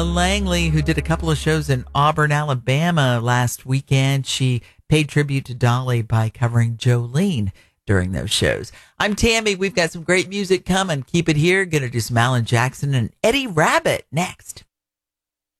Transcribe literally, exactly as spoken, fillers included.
Ella Langley, who did a couple of shows in Auburn, Alabama last weekend. She paid tribute to Dolly by covering Jolene during those shows. I'm Tammy. We've got some great music coming. Keep it here. Gonna do some Alan Jackson and Eddie Rabbitt next.